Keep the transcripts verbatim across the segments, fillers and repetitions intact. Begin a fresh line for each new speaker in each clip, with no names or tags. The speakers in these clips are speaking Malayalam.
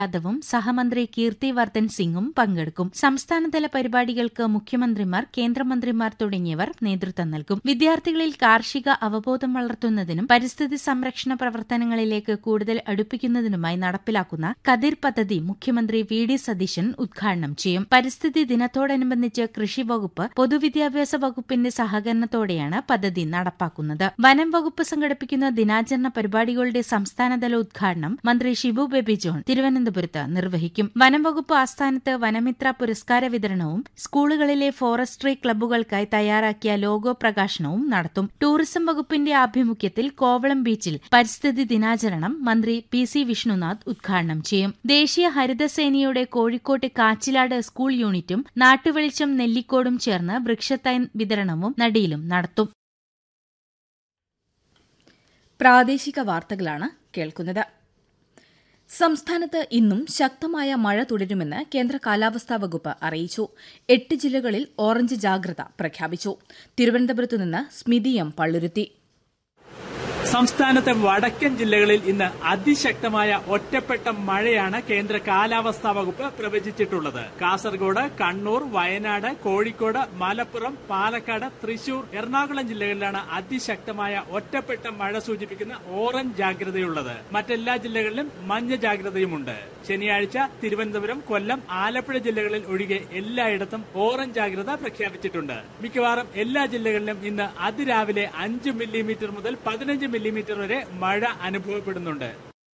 യാദവും സഹമന്ത്രി കീർത്തി വർദ്ധൻ സിംഗും പങ്കെടുക്കും. സംസ്ഥാനതല പരിപാടികൾക്ക് മുഖ്യമന്ത്രിമാർ, കേന്ദ്രമന്ത്രിമാർ തുടങ്ങിയവർ നേതൃത്വം നൽകും. വിദ്യാർത്ഥികളിൽ കാർഷിക അവബോധം വളർത്തുന്നതിനും പരിസ്ഥിതി സംരക്ഷണ പ്രവർത്തനങ്ങളിലേക്ക് കൂടുതൽ അടുപ്പിക്കുന്നതിനുമായി നടപ്പിലാക്കുന്ന കതിർ പദ്ധതി മുഖ്യമന്ത്രി വി ഡി സതീശൻ ഉദ്ഘാടനം ചെയ്യും. പരിസ്ഥിതി ദിനത്തോടനുബന്ധിച്ച് കൃഷി വകുപ്പ്, പൊതുവിദ്യാഭ്യാസ വകുപ്പിന്റെ സഹകരണത്തോടെയാണ് പദ്ധതി നടപ്പാക്കുന്നത്. വനം വകുപ്പ് സംഘടിപ്പിക്കുന്ന ദിനാചരണ പരിപാടികളുടെ സംസ്ഥാനതല ഉദ്ഘാടനം മന്ത്രി ഷിബു ബേബി ജോൺ തിരുവനന്തപുരത്ത് നിർവഹിക്കും. വനം വകുപ്പ് ആസ്ഥാനത്ത് വനമിത്ര പുരസ്കാര വിതരണവും സ്കൂളുകളിലെ ഫോറസ്ട്രി ക്ലബ്ബുകൾക്കായി തയ്യാറാക്കിയ ലോഗോ പ്രകാശനവും നടത്തും. ടൂറിസം വകുപ്പിന്റെ ആഭിമുഖ്യത്തിൽ കോവളം ബീച്ചിൽ പരിസ്ഥിതി ദിനാചരണം മന്ത്രി പി സി വിഷ്ണുനാഥ് ഉദ്ഘാടനം ചെയ്യും. ദേശീയ ഹരിതസേനയുടെ കോഴിക്കോട്ട് കാച്ചിലാട് സ്കൂൾ യൂണിറ്റും നാട്ടുവെളിച്ചം നെല്ലിക്കോടും ചേർന്ന് വൃക്ഷത്തൈ വിതരണവും നടിയിലും നടത്തും.
പ്രാദേശിക വാർത്തകളാണ് കേൾക്കുന്നത്. സംസ്ഥാനത്ത് ഇന്നും ശക്തമായ മഴ തുടരുമെന്ന് കേന്ദ്ര കാലാവസ്ഥാ വകുപ്പ് അറിയിച്ചു. എട്ട് ജില്ലകളിൽ ഓറഞ്ച് ജാഗ്രത പ്രഖ്യാപിച്ചു. തിരുവനന്തപുരത്തു നിന്ന് സ്മിതി എം പള്ളുരുത്തി.
സംസ്ഥാനത്തെ വടക്കൻ ജില്ലകളിൽ ഇന്ന് അതിശക്തമായ ഒറ്റപ്പെട്ട മഴയാണ് കേന്ദ്ര കാലാവസ്ഥാ വകുപ്പ് പ്രവചിച്ചിട്ടുള്ളത്. കാസർഗോഡ്, കണ്ണൂർ, വയനാട്, കോഴിക്കോട്, മലപ്പുറം, പാലക്കാട്, തൃശൂർ, എറണാകുളം ജില്ലകളിലാണ് അതിശക്തമായ ഒറ്റപ്പെട്ട മഴ സൂചിപ്പിക്കുന്ന ഓറഞ്ച് ജാഗ്രതയുള്ളത്. മറ്റെല്ലാ ജില്ലകളിലും മഞ്ഞ ജാഗ്രതയുമുണ്ട്. ശനിയാഴ്ച തിരുവനന്തപുരം, കൊല്ലം, ആലപ്പുഴ ജില്ലകളിൽ ഒഴികെ എല്ലായിടത്തും ഓറഞ്ച് ജാഗ്രത പ്രഖ്യാപിച്ചിട്ടുണ്ട്. മിക്കവാറും എല്ലാ ജില്ലകളിലും ഇന്ന് അതിരാവിലെ അഞ്ച് മില്ലിമീറ്റർ മുതൽ പതിനഞ്ച് മില്ലിമീറ്റർ വരെ മഴ അനുഭവപ്പെടുന്നുണ്ട്.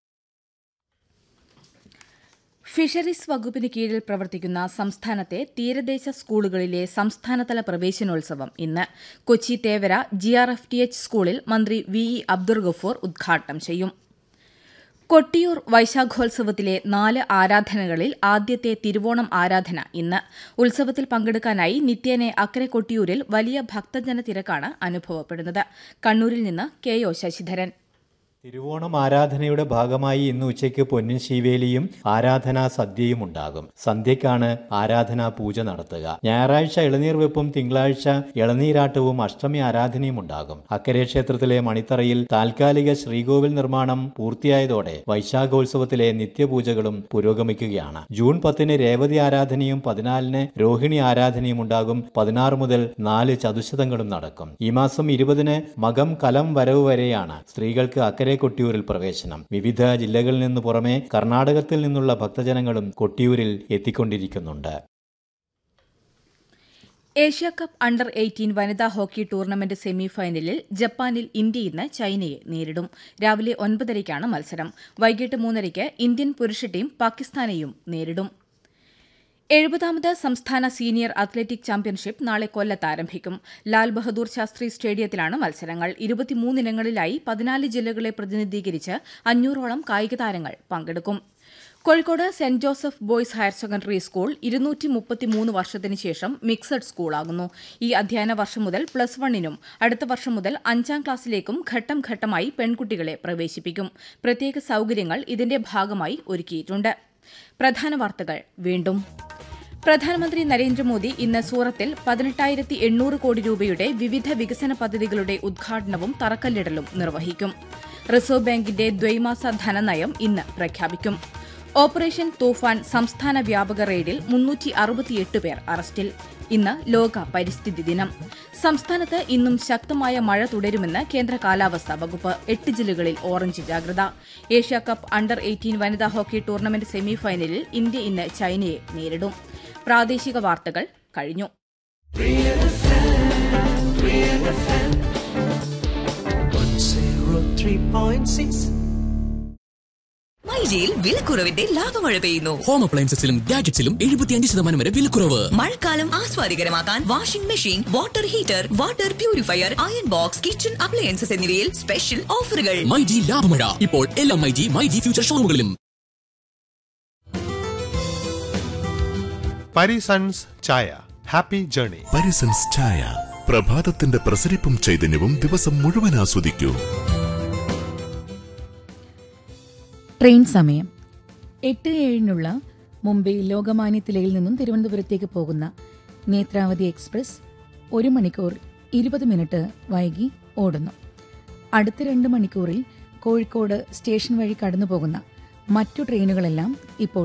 ഫിഷറീസ് വകുപ്പിന് കീഴിൽ പ്രവർത്തിക്കുന്ന സംസ്ഥാനത്തെ തീരദേശ സ്കൂളുകളിലെ സംസ്ഥാനതല പ്രവേശനോത്സവം ഇന്ന് Kochi Thevara G R F T H സ്കൂളിൽ മന്ത്രി വി ഇ അബ്ദുൾ ഗഫൂർ ഉദ്ഘാടനം ചെയ്യും. കൊട്ടിയൂർ വൈശാഖോത്സവത്തിലെ നാല് ആരാധനകളിൽ ആദ്യത്തെ തിരുവോണം ആരാധന ഇന്ന്. ഉത്സവത്തിൽ പങ്കെടുക്കാനായി നിത്യേനെ അക്കരെ കൊട്ടിയൂരിൽ വലിയ ഭക്തജന തിരക്കാണ് അനുഭവപ്പെടുന്നത്. കണ്ണൂരിൽ നിന്ന് കെ ഒ ശശിധരൻ.
തിരുവോണം ആരാധനയുടെ ഭാഗമായി ഇന്ന് ഉച്ചയ്ക്ക് പൊന്നിൻ ശീവേലിയും ആരാധനാ സദ്യയും ഉണ്ടാകും. സന്ധ്യയ്ക്കാണ് ആരാധനാ പൂജ നടത്തുക. ഞായറാഴ്ച ഇളനീർ വെപ്പും തിങ്കളാഴ്ച ഇളനീരാട്ടവും അഷ്ടമി ആരാധനയും ഉണ്ടാകും. അക്കരെ ക്ഷേത്രത്തിലെ മണിത്തറയിൽ താൽക്കാലിക ശ്രീകോവിൽ നിർമ്മാണം പൂർത്തിയായതോടെ വൈശാഖോത്സവത്തിലെ നിത്യപൂജകളും പുരോഗമിക്കുകയാണ്. ജൂൺ പത്തിന് രേവതി ആരാധനയും പതിനാലിന് രോഹിണി ആരാധനയും ഉണ്ടാകും. പതിനാറ് മുതൽ നാല് ചതുശതങ്ങളും നടക്കും. ഈ മാസം ഇരുപതിന് മകം കലം വരവ് വരെയാണ് സ്ത്രീകൾക്ക് അക്കരെ കൊട്ടിയൂരിൽ പ്രവേശനം. വിവിധ ജില്ലകളിൽ നിന്നു പുറമെ കർണാടകത്തിൽ നിന്നുള്ള ഭക്തജനങ്ങളും കൊട്ടിയൂരിൽ എത്തിക്കൊണ്ടിരിക്കുന്നുണ്ട്.
ഏഷ്യാകപ്പ് അണ്ടർ എയ്റ്റീൻ വനിതാ ഹോക്കി ടൂർണമെന്റ് സെമിഫൈനലിൽ ജപ്പാനിൽ ഇന്ത്യ ഇന്ന് ചൈനയെ നേരിടും. രാവിലെ ഒൻപതരയ്ക്കാണ് മത്സരം. വൈകിട്ട് മൂന്നരയ്ക്ക് ഇന്ത്യൻ പുരുഷ ടീം പാകിസ്ഥാനെയും നേരിടും. എഴുപതാമത് സംസ്ഥാന സീനിയർ അത്ലറ്റിക് ചാമ്പ്യൻഷിപ്പ് നാളെ കൊല്ലത്ത് ആരംഭിക്കും. ലാൽ ബഹദൂർ ശാസ്ത്രി സ്റ്റേഡിയത്തിലാണ് മത്സരങ്ങൾ. ഇരുപത്തിമൂന്നിനങ്ങളിലായി പതിനാല് ജില്ലകളെ പ്രതിനിധീകരിച്ച് അഞ്ഞൂറോളം കായിക താരങ്ങൾ പങ്കെടുക്കും. Kozhikode saint Joseph boys higher secondary school ഇരുന്നൂറ്റി മുപ്പത്തിമൂന്ന് വർഷത്തിന് ശേഷം മിക്സഡ് സ്കൂളാകുന്നു. ഈ അധ്യയന വർഷം മുതൽ പ്ലസ് വണ്ണിനും അടുത്ത വർഷം മുതൽ അഞ്ചാം ക്ലാസ്സിലേക്കും ഘട്ടം ഘട്ടമായി പെൺകുട്ടികളെ പ്രവേശിപ്പിക്കും. പ്രത്യേക സൌകര്യങ്ങൾ ഇതിന്റെ ഭാഗമായി ഒരുക്കിയിട്ടുണ്ട്. പ്രധാന വാർത്തകൾ വീണ്ടും. പ്രധാനമന്ത്രി നരേന്ദ്രമോദി ഇന്ന് സൂറത്തിൽ പതിനെട്ടായിരത്തി എണ്ണൂറ് കോടി രൂപയുടെ വിവിധ വികസന പദ്ധതികളുടെ ഉദ്ഘാടനവും തറക്കല്ലിടലും നിർവഹിക്കും. റിസർവ് ബാങ്കിന്റെ ദ്വൈമാസ ധനനയം ഇന്ന് പ്രഖ്യാപിക്കും. ഓപ്പറേഷൻ തൂഫാൻ സംസ്ഥാന വ്യാപക റെയ്ഡിൽ മുന്നൂറ്റി അറുപത്തിയെട്ട് പേർ അറസ്റ്റിൽ. ഇന്ന് ലോക പരിസ്ഥിതി ദിനം. സംസ്ഥാനത്ത് ഇന്നും ശക്തമായ മഴ തുടരുമെന്ന് കേന്ദ്ര കാലാവസ്ഥാ വകുപ്പ്. എട്ട് ജില്ലകളിൽ ഓറഞ്ച് ജാഗ്രത. ഏഷ്യാകപ്പ് അണ്ടർ എയ്റ്റീൻ വനിതാ ഹോക്കി ടൂർണമെന്റ് സെമിഫൈനലിൽ ഇന്ത്യ ഇന്ന് ചൈനയെ നേരിടും. പ്രാദേശിക വാർത്തകൾ കഴിഞ്ഞു.
മൈജിയിൽ വിലക്കുറവിന്റെ ലാഭമഴ പെയ്യുന്നു.
ഹോം അപ്ലയൻസസിലും ഗാഡ്ജറ്റ്സിലും എഴുപത്തിയഞ്ച് ശതമാനം വരെ വിലക്കുറവ്.
മഴക്കാലം ആസ്വാദികരമാക്കാൻ washing machine, water heater, water purifier, iron box, kitchen appliances എന്നിവയിൽ സ്പെഷ്യൽ ഓഫറുകൾ.
മൈജി ലാഭമഴ ഇപ്പോൾ എല്ലാ മൈജി മൈജി ഫ്യൂച്ചർ ഷോറൂമുകളിലും.
പരിസൺസ് ചായ, ഹാപ്പി ജേർണി.
പരിസൺസ് ചായ, പ്രഭാതത്തിന്റെ പ്രസരിപ്പും ചൈതന്യവും ദിവസം മുഴുവൻ ആസ്വദിക്കൂ.
ട്രെയിൻ സമയം എട്ട് ഏഴിനുള്ള മുംബൈ ലോകമാന്യ തിലകിൽ നിന്നും തിരുവനന്തപുരത്തേക്ക് പോകുന്ന നേത്രാവതി എക്സ്പ്രസ് ഒരു മണിക്കൂർ ഇരുപത് മിനിറ്റ് വൈകി ഓടുന്നു. അടുത്ത രണ്ട് മണിക്കൂറിൽ കോഴിക്കോട് സ്റ്റേഷൻ വഴി കടന്നുപോകുന്ന മറ്റു ട്രെയിനുകളെല്ലാം ഇപ്പോൾ